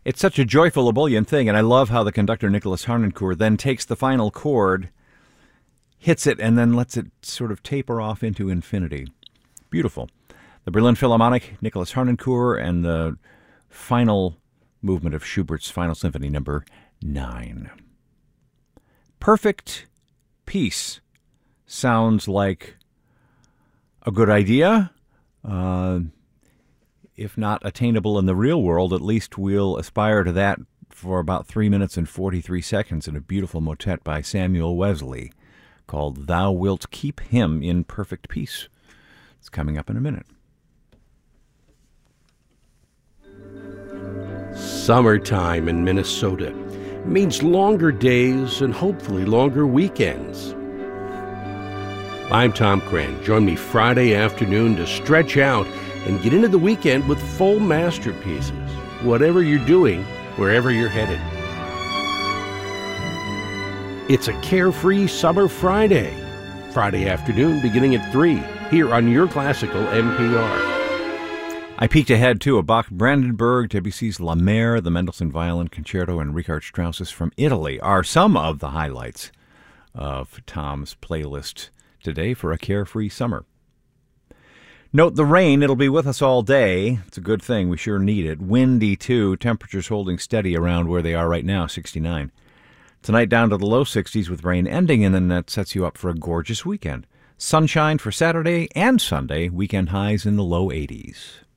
It's such a joyful, ebullient thing, and I love how the conductor, Nicholas Harnoncourt, then takes the final chord, hits it, and then lets it sort of taper off into infinity. Beautiful. The Berlin Philharmonic, Nicholas Harnoncourt, and the final movement of Schubert's Final Symphony number 9. Perfect peace sounds like a good idea. If not attainable in the real world, at least we'll aspire to that for about 3 minutes and 43 seconds in a beautiful motet by Samuel Wesley called Thou Wilt Keep Him in Perfect Peace. It's coming up in a minute. Summertime in Minnesota means longer days and hopefully longer weekends. I'm Tom Cran. Join me Friday afternoon to stretch out and get into the weekend with full masterpieces, whatever you're doing, wherever you're headed. It's a carefree summer Friday. Friday afternoon beginning at 3 here on your classical NPR. I peeked ahead, too, at Bach Brandenburg, Debussy's La Mer, the Mendelssohn Violin Concerto, and Richard Strauss's From Italy are some of the highlights of Tom's playlist today for a carefree summer. Note the rain. It'll be with us all day. It's a good thing. We sure need it. Windy, too. Temperatures holding steady around where they are right now, 69. Tonight down to the low 60s with rain ending, and then that sets you up for a gorgeous weekend. Sunshine for Saturday and Sunday. Weekend highs in the low 80s.